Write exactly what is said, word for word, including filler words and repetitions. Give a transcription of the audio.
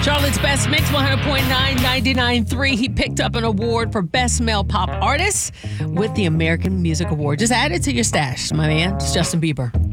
Charlotte's Best Mix, one hundred point nine, ninety-nine point three. He picked up an award for Best Male Pop Artist with the American Music Award. Just add it to your stash, my man. It's Justin Bieber.